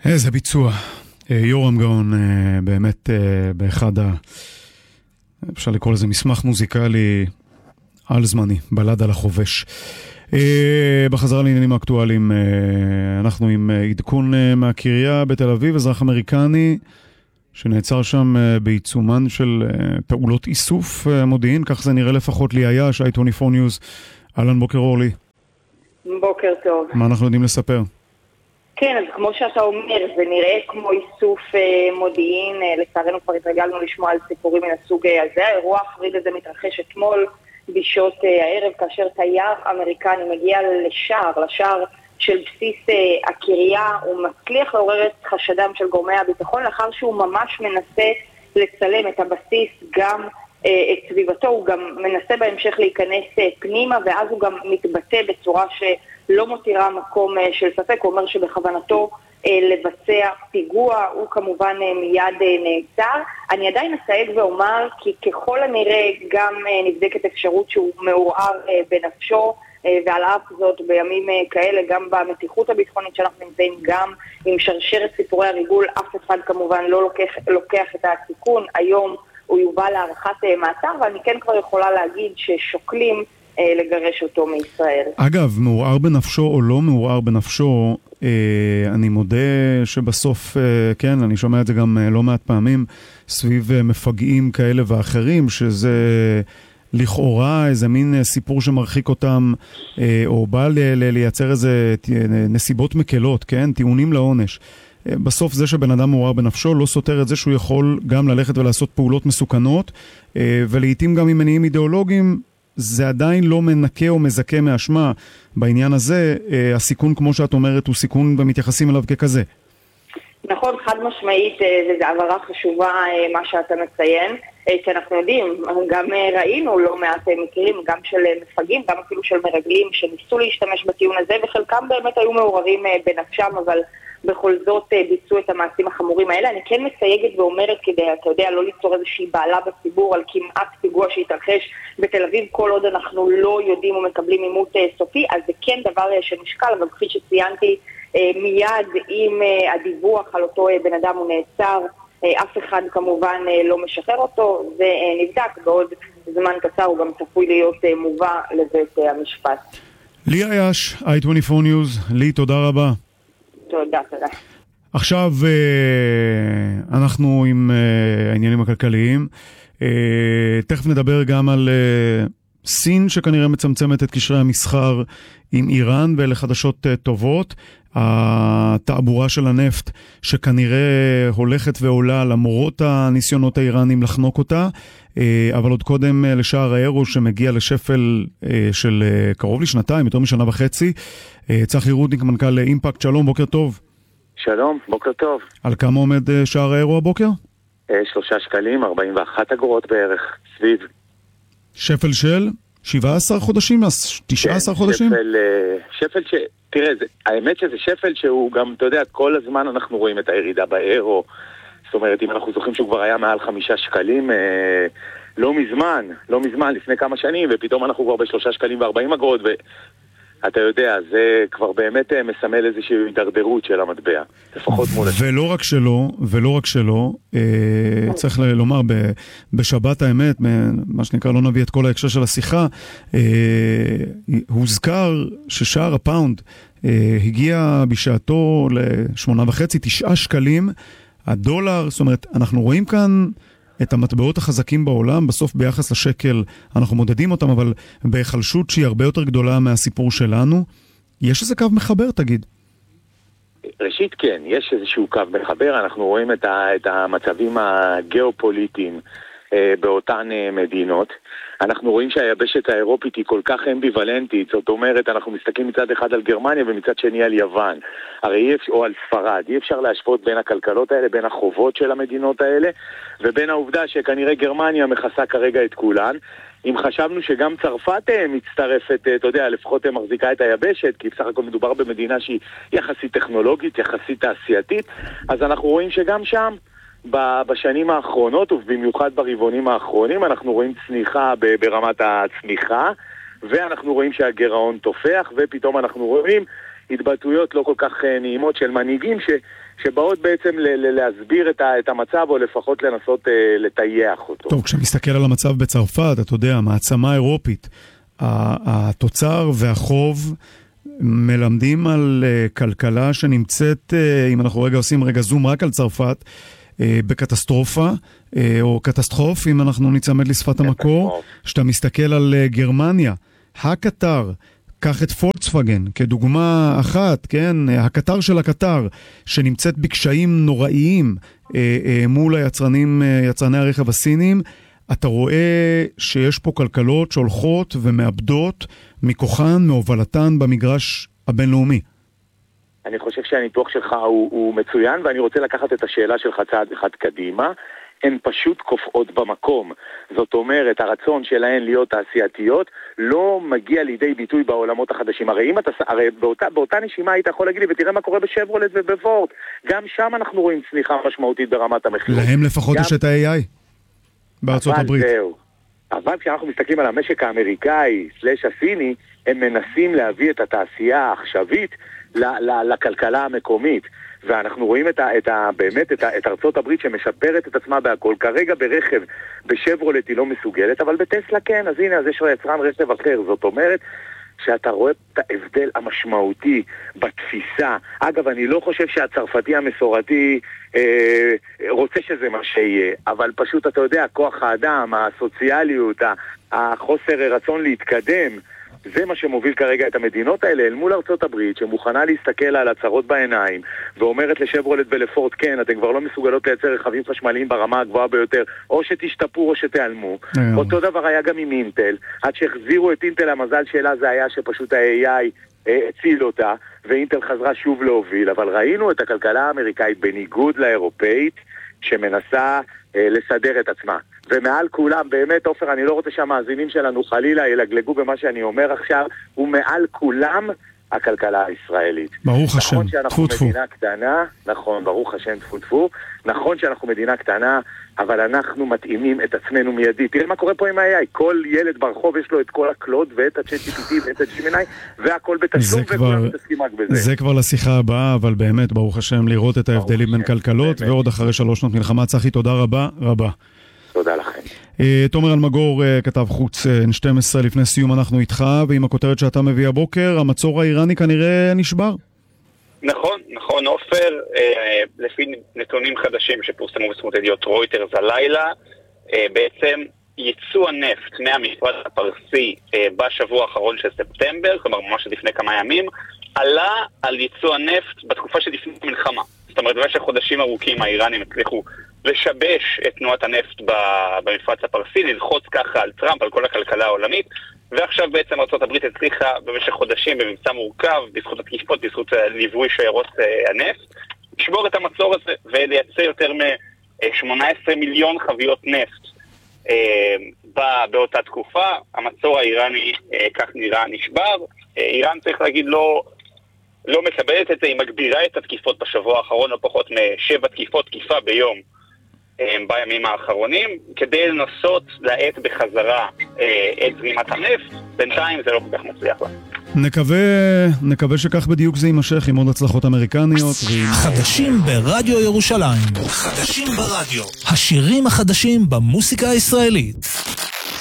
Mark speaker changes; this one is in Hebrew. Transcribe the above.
Speaker 1: איזה ביצוע. יורם גאון, באמת באחד אפשר לקרוא לזה מסמך מוזיקלי על זמני, בלד על החובש. בחזרה לעניינים האקטואליים, אנחנו עם עדכון מהקריה בתל אביב, אזרח אמריקני שנעצר שם בעיצומן של פעולות איסוף מודיעין, כך זה נראה לפחות לי היה, שי 24 ניוז. אהלן, בוקר אורלי.
Speaker 2: בוקר טוב.
Speaker 1: מה אנחנו יודעים לספר?
Speaker 2: כן, אז כמו שאתה אומר, זה נראה כמו איסוף מודיעין, לצערנו כבר התרגלנו לשמוע על סיפורים מן הסוג הזה. האירוע החריג הזה מתרחש אתמול בשעות הערב, כאשר תייר אמריקני מגיע לשער של בסיס הקריה, הוא מצליח לעורר את חשדם של גורמי הביטחון, לאחר שהוא ממש מנסה לצלם את הבסיס, גם את סביבתו, הוא גם מנסה בהמשך להיכנס פנימה, ואז הוא גם מתבטא בצורה שלא מותירה מקום של ספק. הוא אומר שבכוונתו לבצע פיגוע, הוא כמובן מיד נעצר. אני עדיין אסייג ואומר כי ככל הנראה גם נבדקת אפשרות שהוא מעורער בנפשו, ועל אף זאת בימים כאלה, גם במתיחות הביטחונית שאנחנו נמצאים, גם עם שרשרת סיפורי הריגול, אף אחד כמובן לא לוקח את הסיכון. היום הוא יובא להארכת מעצר, ואני כן כבר יכולה להגיד ששוקלים לגרש אותו מישראל.
Speaker 1: אגב, מעורער בנפשו או לא מעורער בנפשו, אני מודה שבסוף, כן, אני שומע את זה גם לא מעט פעמים, סביב מפגעים כאלה ואחרים, שזה לכאורה איזה מין סיפור שמרחיק אותם, או בא לייצר איזה נסיבות מקלות, כן, טיעונים לעונש. בסוף זה שבן אדם מעורער בנפשו לא סותר את זה שהוא יכול גם ללכת ולעשות פעולות מסוכנות, ולעיתים גם עם מניעים אידיאולוגיים. זה עדיין לא מנקה או מזכה מאשמה. בעניין הזה, הסיכון, כמו שאת אומרת, הוא סיכון ומתייחסים אליו ככזה.
Speaker 2: נכון, חד משמעית, וזו עברה חשובה מה שאתה מציין, כי אנחנו יודעים, גם ראינו לא מעט מקרים, גם של מפגעים, גם אפילו של מרגלים שניסו להשתמש בטיעון הזה, וחלקם באמת היו מעוררים בנפשם, אבל בכל זאת ביצעו את המעשים החמורים האלה. אני כן מסייגת ואומרת כדי, אתה יודע, לא ליצור איזושהי בעלה בציבור על כמעט פיגוע שהתרחש בתל אביב, כל עוד אנחנו לא יודעים ומקבלים עימות סופי, אז זה כן דבר שנשקל, אבל כפי שציינתי, מיד עם הדיווח על אותו בן אדם הוא נעצר, אף אחד כמובן לא משחרר אותו, זה נבדק, בעוד זמן קצר הוא גם צפוי להיות מובא לבית המשפט.
Speaker 1: לי אייש, i24 News, לי תודה רבה.
Speaker 2: תודה.
Speaker 1: עכשיו אנחנו עם העניינים הכלכליים. תכף נדבר גם על סין שכנראה מצמצמת את קשרי המסחר עם איראן, ואלה חדשות טובות. התעבורה של הנפט שכנראה הולכת ועולה למרות הניסיונות האיראנים לחנוק אותה, אבל עוד קודם לשער האירו שמגיע לשפל של קרוב לשנתיים, יותר משנה וחצי. צחי רודניק, מנכ"ל אימפקט, שלום, בוקר טוב.
Speaker 3: שלום, בוקר טוב.
Speaker 1: על כמה עומד שער האירו הבוקר?
Speaker 3: 3 שקלים, 41 אגורות בערך, סביב.
Speaker 1: שפל של 17 חודשים, 19 חודשים?
Speaker 3: שפל תראה, האמת שזה שפל שהוא גם, אתה יודע, כל הזמן אנחנו רואים את הירידה באירו. זאת אומרת, אם אנחנו זוכרים שהוא כבר היה מעל 5 שקלים, לא מזמן, לפני כמה שנים, ופתאום אנחנו כבר ב3 שקלים ו40 אגורות, ואתה יודע, זה כבר באמת מסמל איזושהי הידרדרות של המטבע, לפחות מול השני.
Speaker 1: ולא רק שלא, צריך לומר, בשבת האמת, מה שנקרא, לא נביא את כל ההקשר של השיחה, הוזכר ששער הפאונד הגיע בשעתו ל8.5, 9 שקלים, הדולר, זאת אומרת, אנחנו רואים כאן את המטבעות החזקים בעולם, בסוף ביחס לשקל אנחנו מודדים אותם, אבל בהיחלשות שהיא הרבה יותר גדולה מהסיפור שלנו. יש איזה קו מחבר, תגיד?
Speaker 3: ראשית כן, יש איזשהו קו מחבר, אנחנו רואים את המצבים הגיאופוליטיים באותן מדינות. אנחנו רואים שהיבשת האירופית היא כל כך אמביוולנטית, זאת אומרת, אנחנו מסתכלים מצד אחד על גרמניה ומצד שני על יוון, או על ספרד. אי אפשר להשוות בין הכלכלות האלה, בין החובות של המדינות האלה, ובין העובדה שכנראה גרמניה מכסה כרגע את כולן. אם חשבנו שגם צרפת מצטרפת, אתה יודע, לפחות מחזיקה את היבשת, כי בסך הכל מדובר במדינה שהיא יחסית טכנולוגית, יחסית תעשייתית, אז אנחנו רואים שגם שם, בשנים האחרונות, ובמיוחד ברבעונים האחרונים, אנחנו רואים צניחה ברמת הצמיחה, ואנחנו רואים שהגירעון תופח, ופתאום אנחנו רואים התבטאויות לא כל כך נעימות של מנהיגים שבאות בעצם להסביר את המצב, או לפחות לנסות לטייח אותו.
Speaker 1: טוב, כשמסתכל על המצב בצרפת, אתה יודע, מעצמה אירופית, התוצר והחוב מלמדים על כלכלה שנמצאת, אם אנחנו רגע עושים רגע זום רק על צרפת, בקטסטרופה, או קטסטרוף, אם אנחנו נצמד לשפת המקור, שאתה מסתכל על גרמניה, הקטר, קח את פולקסווגן כדוגמה אחת, כן? הקטר של הקטר, שנמצאת בקשיים נוראיים מול יצרני הרכב הסינים, אתה רואה שיש פה כלכלות שהולכות ומאבדות מכוחן, מהובלתן במגרש הבינלאומי.
Speaker 3: אני חושב שהניתוח שלך הוא מצוין, ואני רוצה לקחת את השאלה שלך צעד אחד קדימה. הן פשוט קופאות במקום. זאת אומרת, הרצון שלהן להיות תעשייתיות לא מגיע לידי ביטוי בעולמות החדשים. הרי באותה נשימה היית יכול להגיד לי, ותראה מה קורה בשברולט ובפורט. גם שם אנחנו רואים צניחה משמעותית ברמת המחיר.
Speaker 1: להם לפחות יש את ה-AI בארצות הברית.
Speaker 3: אבל כשאנחנו מסתכלים על המשק האמריקאי / הסיני, הם מנסים להביא את התעשייה העכשווית לכלכלה המקומית. ואנחנו רואים באמת את ארצות הברית שמשפרת את עצמה בהכל. כרגע ברכב, בשברולט היא לא מסוגלת, אבל בטסלה כן, אז הנה, אז יש יצרן רכב אחר. זאת אומרת שאתה רואה את ההבדל המשמעותי בתפיסה. אגב, אני לא חושב שהצרפתי המסורתי רוצה שזה מה שיהיה, אבל פשוט אתה יודע, כוח האדם, הסוציאליות, החוסר רצון להתקדם, זה מה שמוביל כרגע את המדינות האלה אל מול ארצות הברית, שמוכנה להסתכל על הצרות בעיניים, ואומרת לשברולט ולפורט, כן, אתם כבר לא מסוגלות לייצר רכבים חשמליים ברמה הגבוהה ביותר, או שתשתפרו או שתיעלמו. אותו דבר היה גם עם אינטל, עד שהחזירו את אינטל, המזל שלה זה היה שפשוט ה-AI הציל אותה, ואינטל חזרה שוב להוביל, אבל ראינו את הכלכלה האמריקאית בניגוד לאירופאית, שמנסה לסדר את עצמה. ומעל כולם, באמת, אופר, אני לא רוצה שהמאזינים שלנו חלילה ילגלגו במה שאני אומר עכשיו, ומעל כולם הכלכלה הישראלית.
Speaker 1: ברוך השם, טפו טפו.
Speaker 3: מדינה קטנה, נכון, ברוך השם, טפו טפו. נכון שאנחנו מדינה קטנה, אבל אנחנו מתאימים את עצמנו מיידית. תראה מה קורה פה עם ה-AI. כל ילד ברחוב יש לו את כל הקלוד ואת ה-ChatGPT ואת ה-Gemini, והכל בתשלום, וכולם מתעסקים רק בזה.
Speaker 1: זה כבר לשיחה הבאה, אבל באמת, ברוך השם, לראות את ההבדלים בין כלכלות, ועוד אחרי 3 שנות מלחמה. צחי, תודה רבה רבה.
Speaker 3: תודה לכם.
Speaker 1: תומר אלמגור, כתב חוץ N12, לפני סיום אנחנו איתך, ועם הכותרת שאתה מביא הבוקר, המצור האיראני כנראה נשבר.
Speaker 4: נכון, עופר, לפי נתונים חדשים שפורסמו בסמות ידיעות רויטרס הלילה, בעצם ייצוא הנפט מהמפרץ הפרסי בשבוע האחרון של ספטמבר, כלומר ממש לפני כמה ימים, עלה על ייצוא הנפט בתקופה שלפני המלחמה. זאת אומרת, במשך חודשים ארוכים האיראנים הצליחו לשבש את תנועת הנפט במפרץ הפרסי, ללחוץ ככה על טראמפ, על כל הכלכלה העולמית, ועכשיו בעצם ארצות הברית הצליחה במשך חודשים במבצע מורכב, בזכות התקיפות, בזכות ליווי שיירות הנפט, לשבור את המצור הזה ולייצר יותר מ-18 מיליון חביות נפט באותה תקופה. המצור האיראני כך נראה נשבר. איראן, צריך להגיד, לא מקבלת את זה, היא מגבירה את התקיפות בשבוע האחרון, לא פחות מ7 תקיפה ביום בימים האחרונים, כדי לנסות להאט בחזרה את זרימת הנפט. בינתיים זה לא כל כך מצליח לה.
Speaker 1: נקווה שכך בדיוק זה יימשך עם עוד הצלחות אמריקניות.
Speaker 5: חדשים ברדיו ירושלים. חדשים ברדיו. השירים החדשים במוסיקה הישראלית.